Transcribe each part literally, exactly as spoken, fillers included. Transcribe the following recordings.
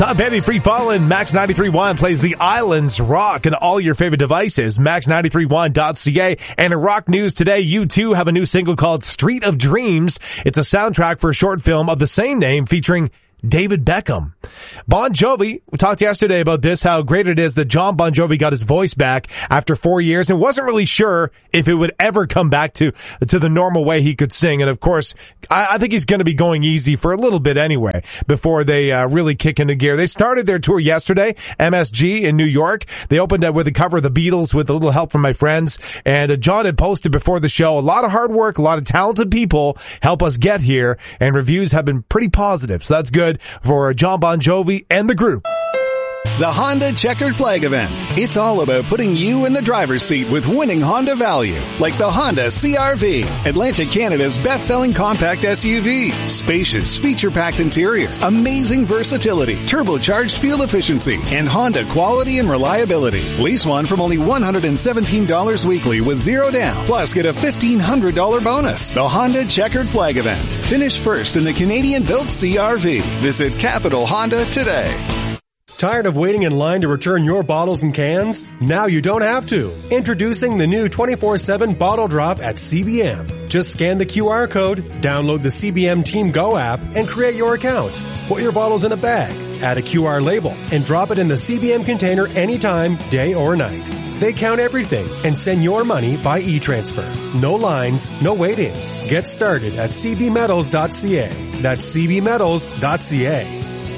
Tom Petty, Free Fallin', Max ninety-three point one plays The Islands Rock on all your favorite devices, max ninety-three point one dot c a. And in rock news today, U two have a new single called Street of Dreams. It's a soundtrack for a short film of the same name featuring David Beckham. Bon Jovi, we talked yesterday about this, how great it is that John Bon Jovi got his voice back after four years and wasn't really sure if it would ever come back to to the normal way he could sing. And of course, I, I think he's going to be going easy for a little bit anyway before they uh, really kick into gear. They started their tour yesterday, M S G in New York. They opened up with a cover of the Beatles with a little help from my friends. And uh, John had posted before the show, a lot of hard work, a lot of talented people help us get here, and reviews have been pretty positive. So that's good for John Bon Jovi and the group. The Honda Checkered Flag Event. It's all about putting you in the driver's seat with winning Honda value, like the Honda C R V, Atlantic Canada's best-selling compact S U V. Spacious, feature-packed interior, amazing versatility, turbocharged fuel efficiency, and Honda quality and reliability. Lease one from only one hundred seventeen dollars weekly with zero down. Plus, get a fifteen hundred dollars bonus. The Honda Checkered Flag Event. Finish first in the Canadian-built C R V. Visit Capital Honda today. Tired of waiting in line to return your bottles and cans? Now you don't have to. Introducing the new twenty-four seven Bottle Drop at C B M. Just scan the Q R code, download the C B M Team Go app, and create your account. Put your bottles in a bag, add a Q R label, and drop it in the C B M container anytime, day or night. They count everything and send your money by e-transfer. No lines, no waiting. Get started at c b metals dot c a. That's c b metals dot c a.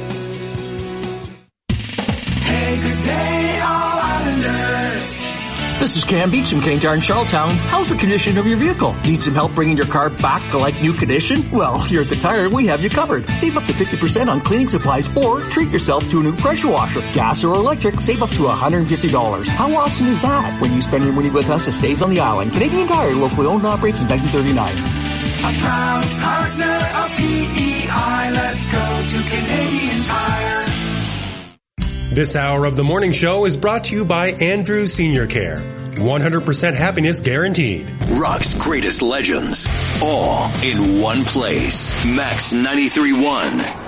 Good day, all Islanders. This is Cam Beach from King Jar in Charlottetown. How's the condition of your vehicle? Need some help bringing your car back to like new condition? Well, here at The Tire, we have you covered. Save up to fifty percent on cleaning supplies or treat yourself to a new pressure washer. Gas or electric, save up to one hundred fifty dollars. How awesome is that? When you spend your money with us, it stays on the island. Canadian Tire, locally owned and operates since nineteen thirty-nine. A proud partner of P E I. Let's go to Canadian Tire. This hour of the morning show is brought to you by Andrew Senior Care. one hundred percent happiness guaranteed. Rock's greatest legends, all in one place. Max ninety-three point one.